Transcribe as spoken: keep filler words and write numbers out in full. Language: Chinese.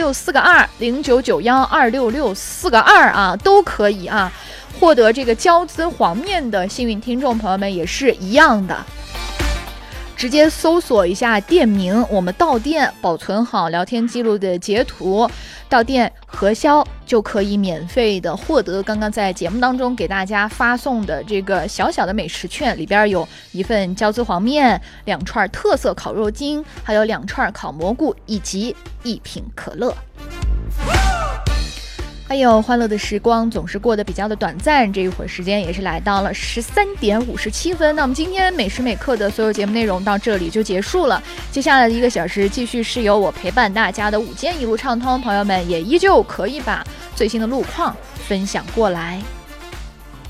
六四个二零九九幺二六六四个二啊，都可以啊，获得这个交资黄面的幸运听众朋友们也是一样的。直接搜索一下店名，我们到店保存好聊天记录的截图，到店核销就可以免费的获得刚刚在节目当中给大家发送的这个小小的美食券，里边有一份交资黄面，两串特色烤肉筋，还有两串烤蘑菇，以及一瓶可乐。还有欢乐的时光总是过得比较的短暂，这一会儿时间也是来到了十三点五十七分。那我们今天每时每刻的所有节目内容到这里就结束了，接下来的一个小时继续是由我陪伴大家的午间一路畅通，朋友们也依旧可以把最新的路况分享过来。